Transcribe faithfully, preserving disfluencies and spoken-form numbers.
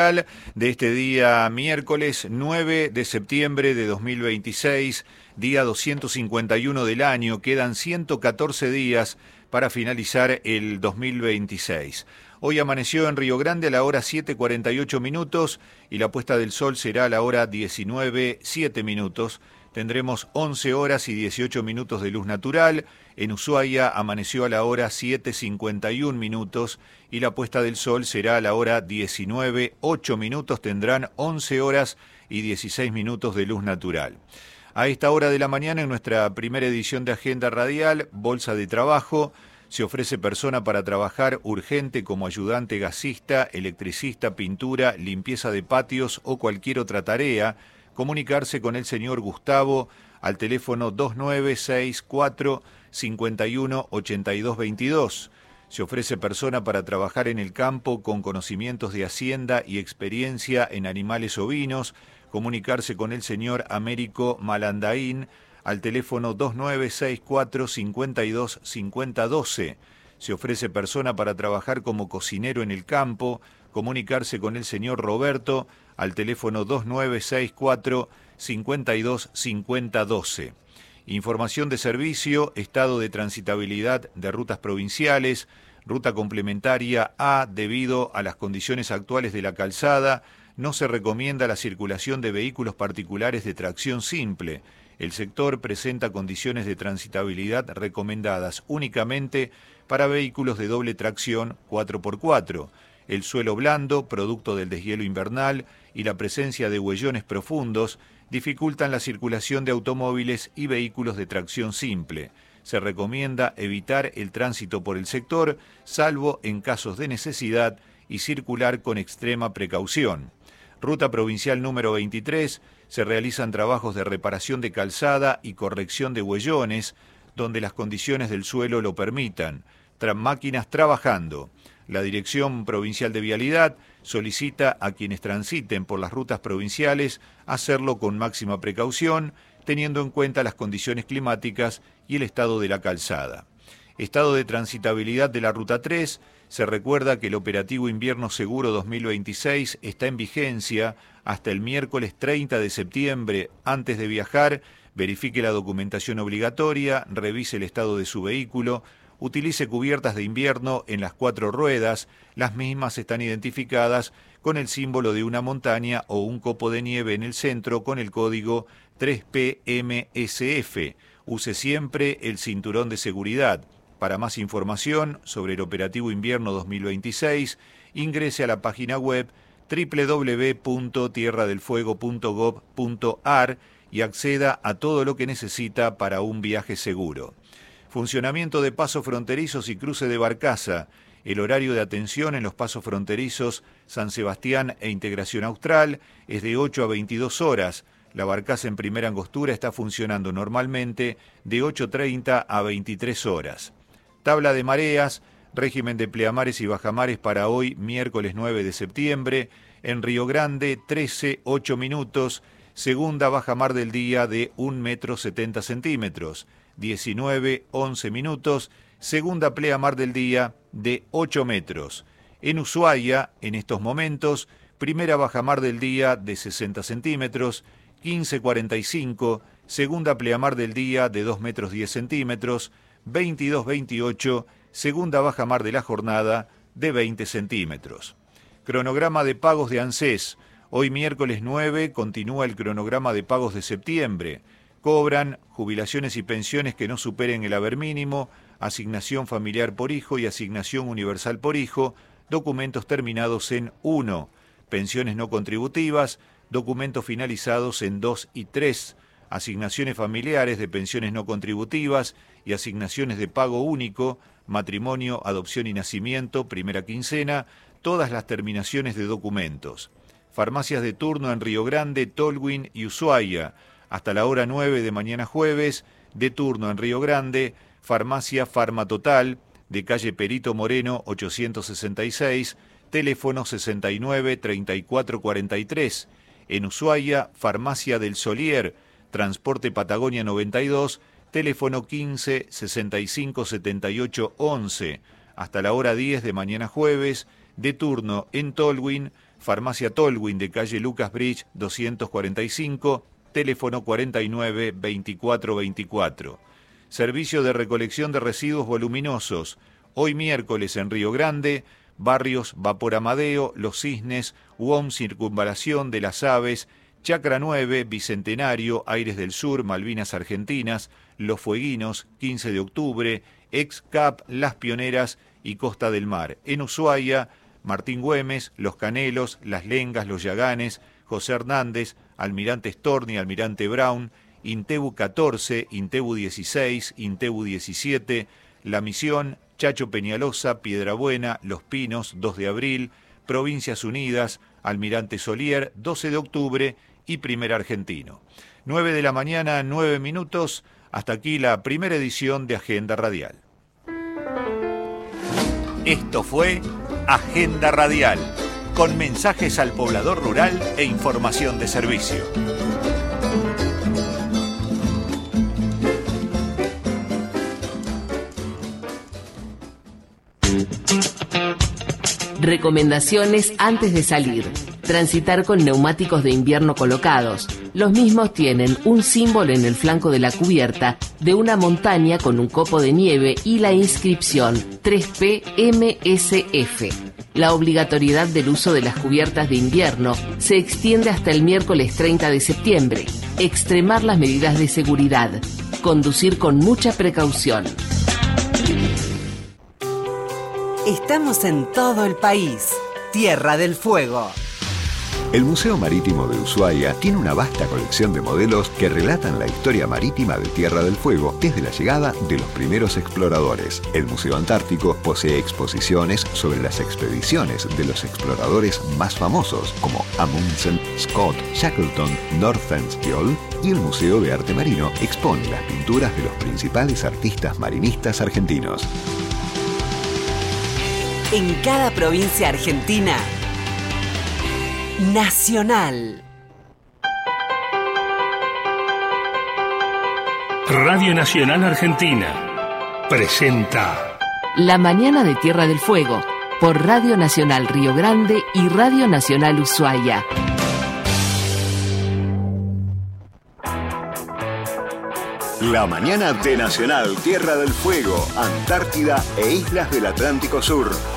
De este día miércoles nueve de septiembre de dos mil veintiséis, día doscientos cincuenta y uno del año. Quedan ciento catorce días para finalizar el dos mil veintiséis. Hoy amaneció en Río Grande a la hora siete cuarenta y ocho minutos y la puesta del sol será a la hora diecinueve siete minutos. Tendremos once horas y dieciocho minutos de luz natural. En Ushuaia amaneció a la hora siete cincuenta y uno minutos y la puesta del sol será a la hora diecinueve ocho minutos. Tendrán once horas y dieciséis minutos de luz natural. A esta hora de la mañana, en nuestra primera edición de Agenda Radial, Bolsa de Trabajo, se ofrece persona para trabajar urgente como ayudante gasista, electricista, pintura, limpieza de patios o cualquier otra tarea. Comunicarse con el señor Gustavo al teléfono dos nueve seis cuatro cinco uno ocho dos dos dos. Se ofrece persona para trabajar en el campo con conocimientos de hacienda y experiencia en animales ovinos. Comunicarse con el señor Américo Malandaín al teléfono dos nueve seis cuatro cinco dos cinco cero uno dos. Se ofrece persona para trabajar como cocinero en el campo. Comunicarse con el señor Roberto al teléfono dos nueve seis cuatro cinco dos cinco cero uno dos. Información de servicio, estado de transitabilidad de rutas provinciales, ruta complementaria A, debido a las condiciones actuales de la calzada, no se recomienda la circulación de vehículos particulares de tracción simple. El sector presenta condiciones de transitabilidad recomendadas únicamente para vehículos de doble tracción cuatro por cuatro. El suelo blando, producto del deshielo invernal, y la presencia de huellones profundos dificultan la circulación de automóviles y vehículos de tracción simple. Se recomienda evitar el tránsito por el sector, salvo en casos de necesidad, y circular con extrema precaución. Ruta provincial número veintitrés, se realizan trabajos de reparación de calzada y corrección de huellones, donde las condiciones del suelo lo permitan. Tra- máquinas trabajando. La Dirección Provincial de Vialidad solicita a quienes transiten por las rutas provinciales hacerlo con máxima precaución, teniendo en cuenta las condiciones climáticas y el estado de la calzada. Estado de transitabilidad de la Ruta tres. Se recuerda que el operativo Invierno Seguro dos mil veintiséis está en vigencia hasta el miércoles treinta de septiembre. Antes de viajar, verifique la documentación obligatoria, revise el estado de su vehículo, utilice cubiertas de invierno en las cuatro ruedas. Las mismas están identificadas con el símbolo de una montaña o un copo de nieve en el centro con el código tres P M S F. Use siempre el cinturón de seguridad. Para más información sobre el operativo invierno dos mil veintiséis, ingrese a la página web doble u doble u doble u punto tierra del fuego punto gob punto ar y acceda a todo lo que necesita para un viaje seguro. Funcionamiento de pasos fronterizos y cruce de Barcaza. El horario de atención en los pasos fronterizos San Sebastián e Integración Austral es de ocho a veintidós horas. La barcaza en primera angostura está funcionando normalmente de ocho treinta a veintitrés horas. Tabla de mareas, régimen de pleamares y bajamares para hoy, miércoles nueve de septiembre. En Río Grande, trece ocho minutos. Segunda bajamar del día de un metro setenta centímetros. diecinueve once minutos. Segunda pleamar del día de ocho metros. En Ushuaia, en estos momentos, primera bajamar del día de sesenta centímetros. quince cuarenta y cinco. Segunda pleamar del día de dos metros diez centímetros. veintidós veintiocho, segunda bajamar de la jornada de veinte centímetros. Cronograma de pagos de ANSES. Hoy miércoles nueve continúa el cronograma de pagos de septiembre. Cobran jubilaciones y pensiones que no superen el haber mínimo, asignación familiar por hijo y asignación universal por hijo, documentos terminados en uno, pensiones no contributivas, documentos finalizados en dos y tres, asignaciones familiares de pensiones no contributivas y asignaciones de pago único, matrimonio, adopción y nacimiento, primera quincena, todas las terminaciones de documentos. Farmacias de turno en Río Grande, Tolwyn y Ushuaia. Hasta la hora nueve de mañana jueves, de turno en Río Grande, Farmacia Farmatotal, de calle Perito Moreno ochocientos sesenta y seis, teléfono sesenta y nueve treinta y cuatro cuarenta y tres. En Ushuaia, Farmacia del Solier, Transporte Patagonia noventa y dos, teléfono quince sesenta y cinco setenta y ocho once. Hasta la hora diez de mañana jueves, de turno en Tolwyn, Farmacia Tolwyn de calle Lucas Bridge doscientos cuarenta y cinco, teléfono cuarenta y nueve, veinticuatro veinticuatro. Servicio de recolección de residuos voluminosos, hoy miércoles en Río Grande, barrios Vapor Amadeo, Los Cisnes, U O M Circunvalación de las Aves, Chacra nueve, Bicentenario, Aires del Sur, Malvinas Argentinas, Los Fueguinos, quince de octubre, Ex Cap, Las Pioneras y Costa del Mar. En Ushuaia, Martín Güemes, Los Canelos, Las Lengas, Los Yaganes, José Hernández, Almirante Storni, Almirante Brown, Intebu catorce, Intebu dieciséis, Intebu diecisiete, La Misión, Chacho Peñalosa, Piedrabuena, Los Pinos, dos de abril, Provincias Unidas, Almirante Solier, doce de octubre y Primer Argentino. nueve de la mañana, nueve minutos, hasta aquí la primera edición de Agenda Radial. Esto fue Agenda Radial, con mensajes al poblador rural e información de servicio. Recomendaciones antes de salir. Transitar con neumáticos de invierno colocados. Los mismos tienen un símbolo en el flanco de la cubierta de una montaña con un copo de nieve y la inscripción tres P M S F. La obligatoriedad del uso de las cubiertas de invierno se extiende hasta el miércoles treinta de septiembre. Extremar las medidas de seguridad. Conducir con mucha precaución. Estamos en todo el país. Tierra del Fuego. El Museo Marítimo de Ushuaia tiene una vasta colección de modelos que relatan la historia marítima de Tierra del Fuego desde la llegada de los primeros exploradores. El Museo Antártico posee exposiciones sobre las expediciones de los exploradores más famosos, como Amundsen, Scott, Shackleton, Nordenskjöld, y el Museo de Arte Marino expone las pinturas de los principales artistas marinistas argentinos. En cada provincia argentina, Nacional. Radio Nacional Argentina presenta La Mañana de Tierra del Fuego por Radio Nacional Río Grande y Radio Nacional Ushuaia. La mañana de Nacional Tierra del Fuego, Antártida e Islas del Atlántico Sur.